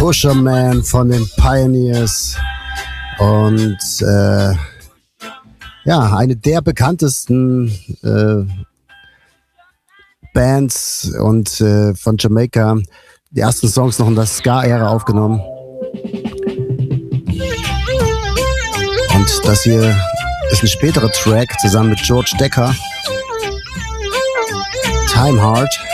Pusherman von den Pioneers und ja, eine der bekanntesten Bands und von Jamaika. Die ersten Songs noch in der Ska-Ära aufgenommen. Und das hier ist ein späterer Track zusammen mit George Decker. Time Hard.